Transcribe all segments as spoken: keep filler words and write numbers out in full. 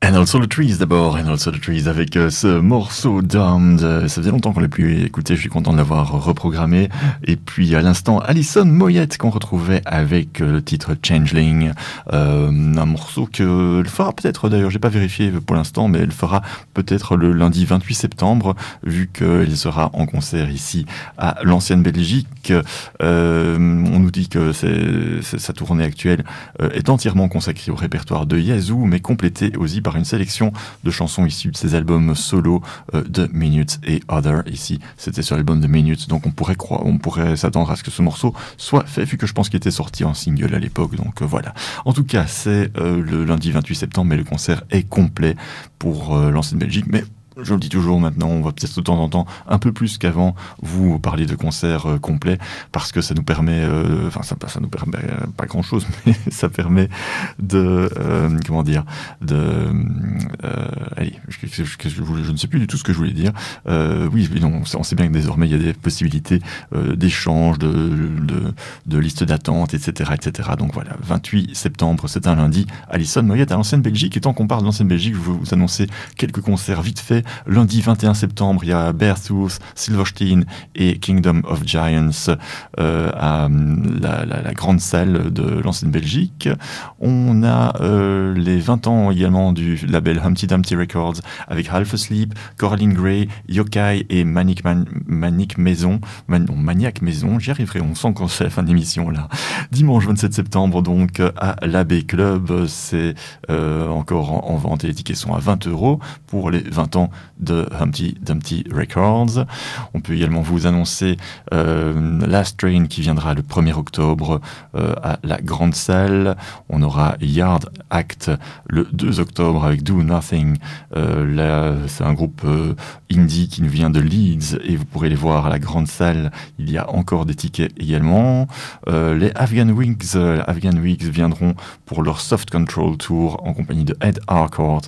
And Also the Trees d'abord, And Also the Trees avec euh, ce morceau Damned. Ça faisait longtemps qu'on l'a pu écouter, je suis content de l'avoir reprogrammé. Et puis à l'instant, Alison Moyet qu'on retrouvait avec euh, le titre Changeling. Euh, un morceau que elle fera peut-être, d'ailleurs, j'ai pas vérifié pour l'instant, mais elle fera peut-être le lundi vingt-huit septembre, vu qu'elle sera en concert ici à l'ancienne Belgique. Euh, on nous dit que c'est, c'est, sa tournée actuelle euh, est entièrement consacrée au répertoire de Yazoo, mais complétée aussi par une sélection de chansons issues de ses albums solo euh, de Minutes et Other. Ici, c'était sur l'album de Minutes, donc on pourrait croire, on pourrait s'attendre à ce que ce morceau soit fait, vu que je pense qu'il était sorti en single à l'époque. Donc euh, voilà. En tout cas, c'est euh, le lundi vingt-huit septembre, mais le concert est complet pour euh, l'ancienne Belgique. Mais je le dis toujours maintenant, on va peut-être de temps en temps, un peu plus qu'avant, vous parler de concerts euh, complets, parce que ça nous permet, euh, enfin ça, ça nous permet euh, pas grand-chose, mais ça permet de, euh, comment dire, de, euh, allez, je, je, je, je, je ne sais plus du tout ce que je voulais dire. Euh, oui, non, on sait bien que désormais il y a des possibilités euh, d'échanges, de, de, de listes d'attente, et cetera, et cetera. Donc voilà, vingt-huit septembre, c'est un lundi. Alison Moyet à l'ancienne Belgique. Et tant qu'on parle de l'ancienne Belgique, je vais vous annoncer quelques concerts vite fait. Lundi vingt et un septembre, il y a Beartooth, Silverstein et Kingdom of Giants euh, à la, la, la grande salle de l'ancienne Belgique. On a euh, les vingt ans également du label Humpty Dumpty Records avec Half Asleep, Coraline Gray, Yokai et Manic, Man, Manic Maison. Man, non, Maniac Maison, j'y arriverai, on sent qu'on c'est la fin de l'émission là. Dimanche vingt-sept septembre, donc à l'A B Club, c'est euh, encore en, en vente et les tickets sont à vingt euros pour les vingt ans de Humpty Dumpty Records. On peut également vous annoncer euh, Last Train qui viendra le premier octobre euh, à la grande salle. On aura Yard Act le deux octobre avec Do Nothing. Euh, là, c'est un groupe euh, indie qui nous vient de Leeds et vous pourrez les voir à la grande salle. Il y a encore des tickets également. Euh, les Afghan Wigs, euh, Afghan Wigs viendront pour leur Soft Control Tour en compagnie de Ed Harcourt.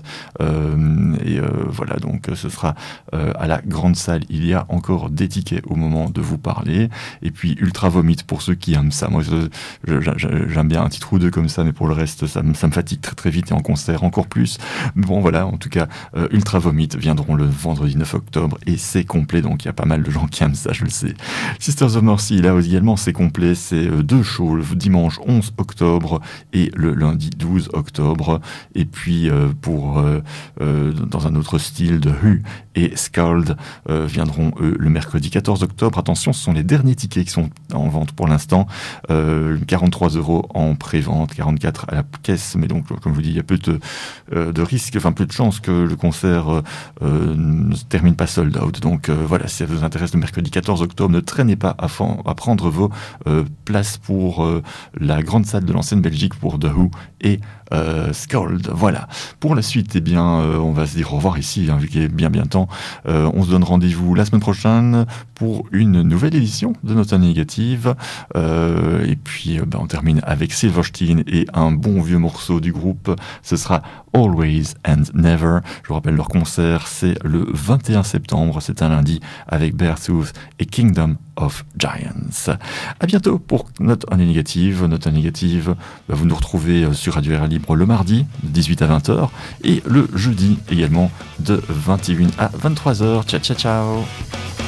Euh, et euh, voilà, donc ce sera euh, à la grande salle. Il y a encore des tickets au moment de vous parler. Et puis Ultra Vomit pour ceux qui aiment ça. Moi, je, je, j'aime bien un titre ou deux comme ça, mais pour le reste, ça, ça me fatigue très très vite et en concert encore plus. Mais bon, voilà, en tout cas, euh, Ultra Vomit viendront le vendredi neuf octobre et c'est complet. Donc il y a pas mal de gens qui aiment ça, je le sais. Sisters of Mercy, là également, c'est complet. C'est euh, deux shows, le dimanche onze octobre et le lundi douze octobre. Et puis euh, pour euh, euh, dans un autre style de Who et Scald euh, viendront eux le mercredi quatorze octobre. Attention, ce sont les derniers tickets qui sont en vente pour l'instant. Euh, quarante-trois euros en pré-vente, quarante-quatre à la caisse. Mais donc, comme je vous dis, il y a peu de, euh, de risques, enfin peu de chances que le concert euh, ne se termine pas sold out. Donc euh, voilà, si ça vous intéresse, le mercredi quatorze octobre, ne traînez pas à, fan, à prendre vos euh, places pour euh, la grande salle de l'ancienne Belgique pour The Who et Euh, Scald. Voilà. Pour la suite, eh bien, euh, on va se dire au revoir ici, hein, vu qu'il est bien bien temps. Euh, on se donne rendez-vous la semaine prochaine pour une nouvelle édition de Notes Négatives. Euh, et puis, euh, bah, on termine avec Silverstein et un bon vieux morceau du groupe. Ce sera Always and Never. Je vous rappelle, leur concert, c'est le vingt et un septembre. C'est un lundi avec Beartooth et Kingdom of Giants. À bientôt pour Notes Négatives. Notes Négatives, bah, vous nous retrouvez sur Radio Air Libre le mardi de dix-huit à vingt heures et le jeudi également de vingt et une à vingt-trois heures. Ciao, ciao, ciao.